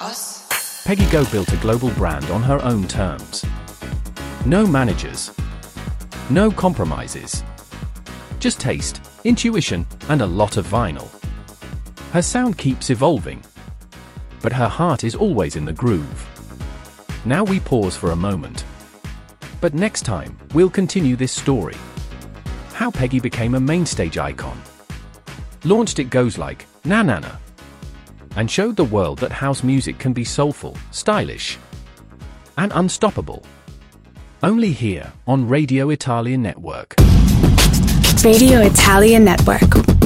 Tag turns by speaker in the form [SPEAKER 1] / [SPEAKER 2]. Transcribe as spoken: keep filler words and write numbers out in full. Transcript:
[SPEAKER 1] boss.
[SPEAKER 2] Peggy Go built a global brand on her own terms. No managers. No compromises. Just taste, intuition, and a lot of vinyl. Her sound keeps evolving, but her heart is always in the groove. Now we pause for a moment. But next time, we'll continue this story. How Peggy became a mainstage icon. Launched It Goes Like, Na Na Na. And showed the world that house music can be soulful, stylish, and unstoppable. Only here, on Radio Italia Network.
[SPEAKER 3] Radio Italia Network.